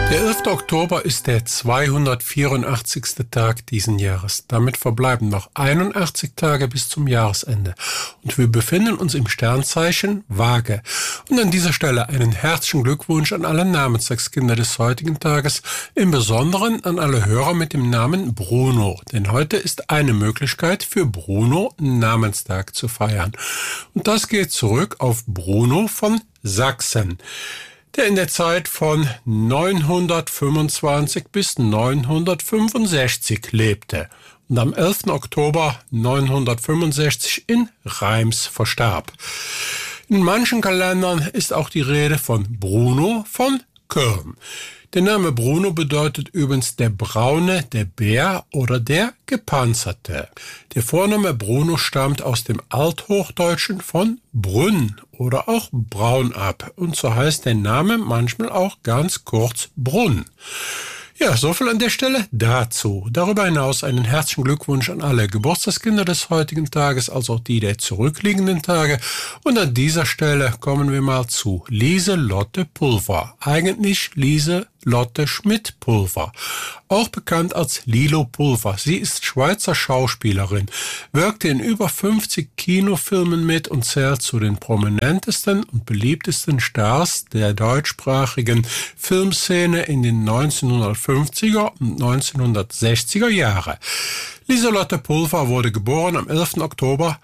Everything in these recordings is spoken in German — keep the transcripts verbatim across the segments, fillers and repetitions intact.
Der elfte Oktober ist der zweihundertvierundachtzigste Tag diesen Jahres. Damit verbleiben noch einundachtzig Tage bis zum Jahresende. Und wir befinden uns im Sternzeichen Waage. Und an dieser Stelle einen herzlichen Glückwunsch an alle Namenstagskinder des heutigen Tages, im Besonderen an alle Hörer mit dem Namen Bruno. Denn heute ist eine Möglichkeit für Bruno, einen Namenstag zu feiern. Und das geht zurück auf Bruno von Sachsen, der in der Zeit von neunhundertfünfundzwanzig bis neunhundertfünfundsechzig lebte und am elften Oktober neunhundertfünfundsechzig in Reims verstarb. In manchen Kalendern ist auch die Rede von Bruno von Köln. Der Name Bruno bedeutet übrigens der Braune, der Bär oder der Gepanzerte. Der Vorname Bruno stammt aus dem Althochdeutschen von Brünn oder auch Braun ab. Und so heißt der Name manchmal auch ganz kurz Brunn. Ja, soviel an der Stelle dazu. Darüber hinaus einen herzlichen Glückwunsch an alle Geburtstagskinder des heutigen Tages, also auch die der zurückliegenden Tage. Und an dieser Stelle kommen wir mal zu Lieselotte Pulver. Eigentlich Lieselotte Schmidt-Pulver, auch bekannt als Lilo Pulver. Sie ist Schweizer Schauspielerin, wirkte in über fünfzig Kinofilmen mit und zählt zu den prominentesten und beliebtesten Stars der deutschsprachigen Filmszene in den neunzehnhundertfünfziger und neunzehnhundertsechziger Jahre. Lieselotte Pulver wurde geboren am elften Oktober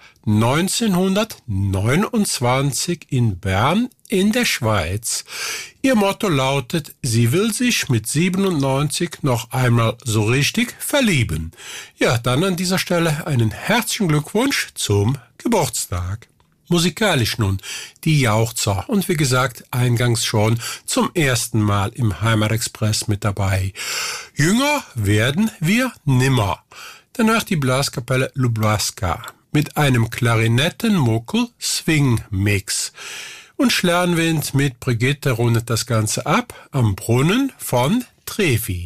neunzehnhundertneunundzwanzig in Bern in der Schweiz. Ihr Motto lautet, sie will sich mit siebenundneunzig noch einmal so richtig verlieben. Ja, dann an dieser Stelle einen herzlichen Glückwunsch zum Geburtstag. Musikalisch nun die Jauchzer und wie gesagt eingangs schon zum ersten Mal im Heimatexpress mit dabei. Jünger werden wir nimmer. Danach die Blaskapelle Lublaska mit einem Klarinetten-Muckel-Swing-Mix. Und Sternwind mit Brigitte rundet das Ganze ab am Brunnen von Trevi.